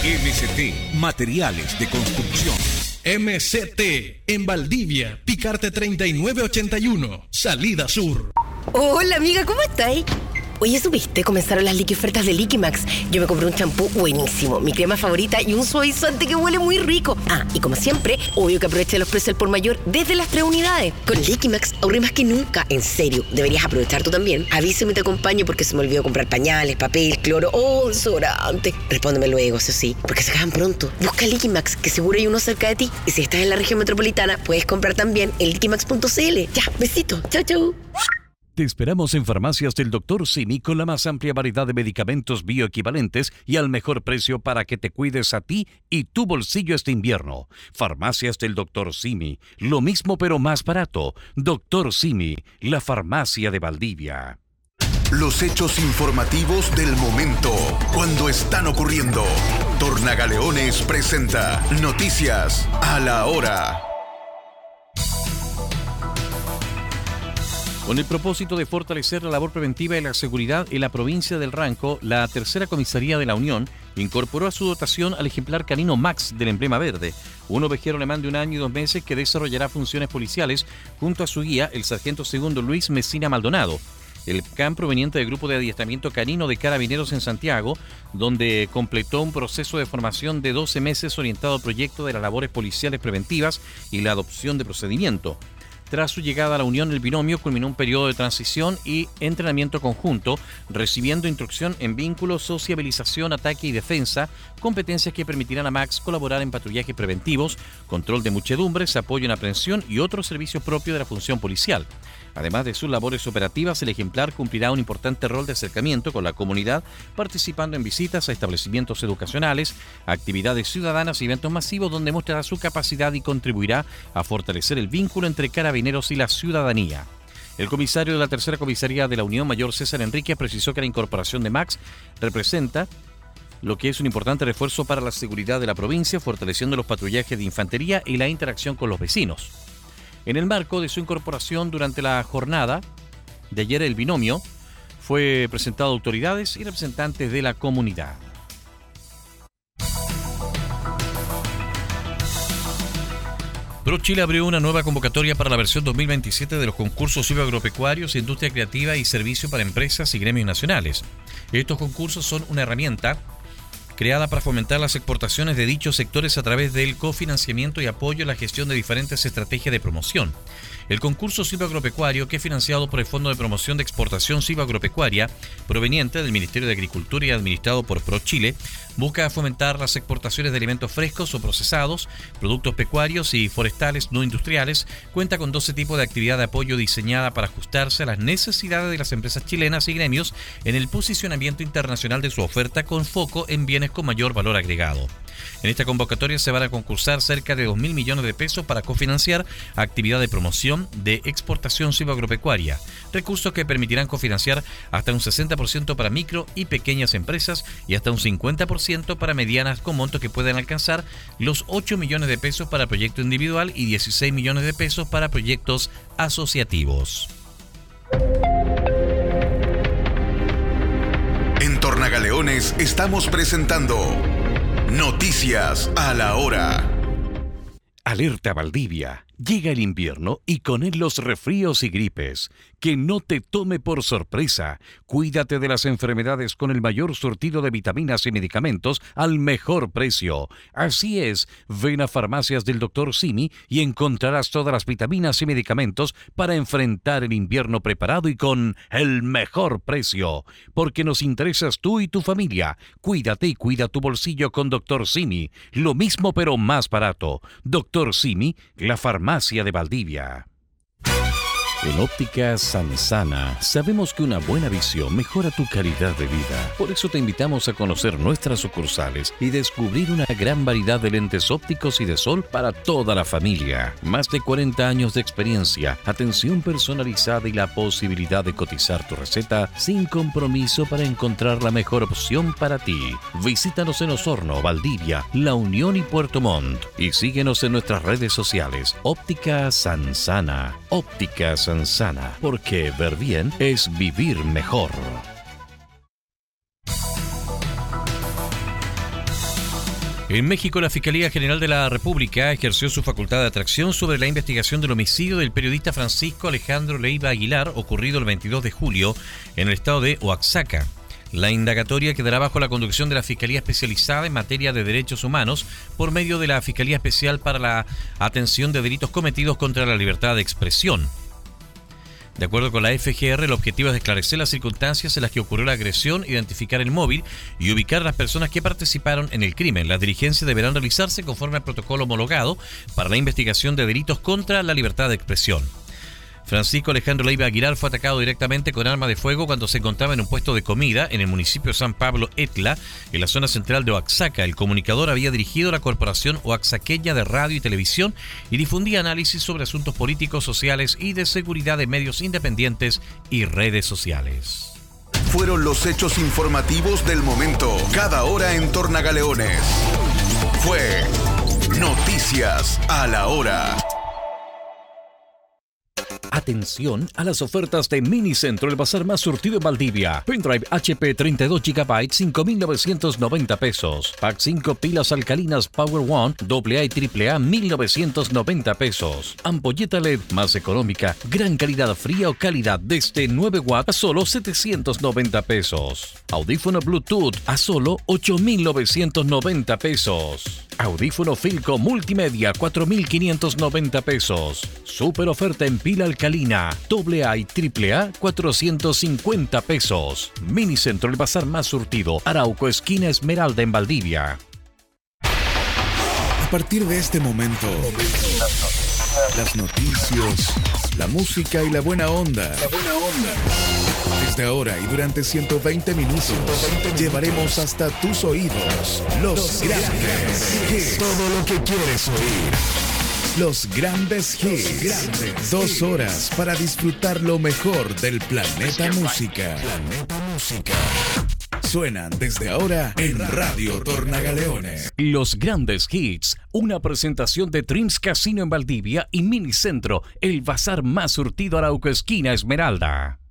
MCT Materiales de Construcción. MCT en Valdivia, Picarte 3981, Salida Sur. Hola amiga, ¿cómo estáis? Oye, ¿supiste? Comenzaron las ofertas de Liquimax. Yo me compré un champú buenísimo, mi crema favorita y un suavizante que huele muy rico. Ah, y como siempre, obvio que aproveché los precios al por mayor desde las 3 unidades. Con Liquimax ahorré más que nunca. En serio, deberías aprovechar tú también. Avísame y te acompaño porque se me olvidó comprar pañales, papel, cloro o desodorante. Respóndeme luego, eso sí, porque se acaban pronto. Busca Liquimax, que seguro hay uno cerca de ti. Y si estás en la región metropolitana, puedes comprar también en liquimax.cl. Ya, besito. Chau, chau. Te esperamos en Farmacias del Dr. Simi con la más amplia variedad de medicamentos bioequivalentes y al mejor precio para que te cuides a ti y tu bolsillo este invierno. Farmacias del Dr. Simi, lo mismo pero más barato. Dr. Simi, la farmacia de Valdivia. Los hechos informativos del momento, cuando están ocurriendo. Tornagaleones presenta Noticias a la Hora. Con el propósito de fortalecer la labor preventiva y la seguridad en la provincia del Ranco, la Tercera Comisaría de la Unión incorporó a su dotación al ejemplar canino Max del emblema verde, un ovejero alemán de 1 año y 2 meses que desarrollará funciones policiales junto a su guía, el sargento segundo Luis Mesina Maldonado. El can proveniente del grupo de adiestramiento canino de Carabineros en Santiago, donde completó un proceso de formación de 12 meses orientado al proyecto de las labores policiales preventivas y la adopción de procedimiento. Tras su llegada a la Unión, el binomio culminó un periodo de transición y entrenamiento conjunto, recibiendo instrucción en vínculos, sociabilización, ataque y defensa, competencias que permitirán a Max colaborar en patrullajes preventivos, control de muchedumbres, apoyo en aprehensión y otros servicios propios de la función policial. Además de sus labores operativas, el ejemplar cumplirá un importante rol de acercamiento con la comunidad, participando en visitas a establecimientos educacionales, actividades ciudadanas y eventos masivos donde mostrará su capacidad y contribuirá a fortalecer el vínculo entre carabineros y la ciudadanía. El comisario de la Tercera Comisaría de la Unión, Mayor César Enríquez, precisó que la incorporación de Max representa lo que es un importante refuerzo para la seguridad de la provincia, fortaleciendo los patrullajes de infantería y la interacción con los vecinos. En el marco de su incorporación durante la jornada de ayer, el binomio fue presentado a autoridades y representantes de la comunidad. ProChile abrió una nueva convocatoria para la versión 2027 de los concursos silvoagropecuarios, industria creativa y servicio para empresas y gremios nacionales. Estos concursos son una herramienta creada para fomentar las exportaciones de dichos sectores a través del cofinanciamiento y apoyo a la gestión de diferentes estrategias de promoción. El concurso silvoagropecuario, que es financiado por el Fondo de Promoción de Exportación Silvoagropecuaria, proveniente del Ministerio de Agricultura y administrado por ProChile, busca fomentar las exportaciones de alimentos frescos o procesados, productos pecuarios y forestales no industriales. Cuenta con 12 tipos de actividad de apoyo diseñada para ajustarse a las necesidades de las empresas chilenas y gremios en el posicionamiento internacional de su oferta con foco en bienes con mayor valor agregado. En esta convocatoria se van a concursar cerca de 2.000 millones de pesos para cofinanciar actividad de promoción de exportación silvoagropecuaria, recursos que permitirán cofinanciar hasta un 60% para micro y pequeñas empresas y hasta un 50% para medianas, con montos que pueden alcanzar los 8 millones de pesos para proyecto individual y 16 millones de pesos para proyectos asociativos. En Tornagaleones estamos presentando Noticias a la Hora. Alerta Valdivia. Llega el invierno y con él los resfríos y gripes. Que no te tome por sorpresa. Cuídate de las enfermedades con el mayor surtido de vitaminas y medicamentos al mejor precio. Así es, ven a Farmacias del Dr. Simi y encontrarás todas las vitaminas y medicamentos para enfrentar el invierno preparado y con el mejor precio. Porque nos interesas tú y tu familia. Cuídate y cuida tu bolsillo con Dr. Simi. Lo mismo pero más barato. Dr. Simi, la farmacia de Valdivia. En Óptica Sansana sabemos que una buena visión mejora tu calidad de vida. Por eso te invitamos a conocer nuestras sucursales y descubrir una gran variedad de lentes ópticos y de sol para toda la familia. Más de 40 años de experiencia, atención personalizada y la posibilidad de cotizar tu receta sin compromiso para encontrar la mejor opción para ti. Visítanos en Osorno, Valdivia, La Unión y Puerto Montt y síguenos en nuestras redes sociales. Óptica Sansana. Óptica Sansana, porque ver bien es vivir mejor. En México, la Fiscalía General de la República ejerció su facultad de atracción sobre la investigación del homicidio del periodista Francisco Alejandro Leiva Aguilar, ocurrido el 22 de julio en el estado de Oaxaca. La indagatoria quedará bajo la conducción de la Fiscalía Especializada en Materia de Derechos Humanos por medio de la Fiscalía Especial para la Atención de Delitos Cometidos contra la Libertad de Expresión. De acuerdo con la FGR, el objetivo es esclarecer las circunstancias en las que ocurrió la agresión, identificar el móvil y ubicar a las personas que participaron en el crimen. Las diligencias deberán realizarse conforme al protocolo homologado para la investigación de delitos contra la libertad de expresión. Francisco Alejandro Leiva Aguilar fue atacado directamente con arma de fuego cuando se encontraba en un puesto de comida en el municipio de San Pablo Etla, en la zona central de Oaxaca. El comunicador había dirigido la Corporación Oaxaqueña de Radio y Televisión y difundía análisis sobre asuntos políticos, sociales y de seguridad de medios independientes y redes sociales. Fueron los hechos informativos del momento, cada hora en Tornagaleones. Fue Noticias a la Hora. Atención a las ofertas de Minicentro, el bazar más surtido en Valdivia. Pendrive HP 32 GB, 5.990 pesos. Pack 5 pilas alcalinas Power One, AA y AAA, 1.990 pesos. Ampolleta LED más económica, gran calidad fría o calidad desde 9 watts a solo 790 pesos. Audífono Bluetooth a solo 8.990 pesos. Audífono Filco Multimedia, 4.590 pesos. Super oferta en pila alcalina, AA y AAA, 450 pesos. Minicentro, el bazar más surtido. Arauco, esquina Esmeralda en Valdivia. A partir de este momento, las noticias, la música y la buena onda. Desde ahora y durante 120 minutos, llevaremos hasta tus oídos los grandes hits. Todo lo que quieres oír. Los grandes hits. 2 horas para disfrutar lo mejor del planeta música. Suenan desde ahora en Radio Tornagaleones. Los grandes hits, una presentación de Dreams Casino en Valdivia y Minicentro, el bazar más surtido Arauco, esquina Esmeralda.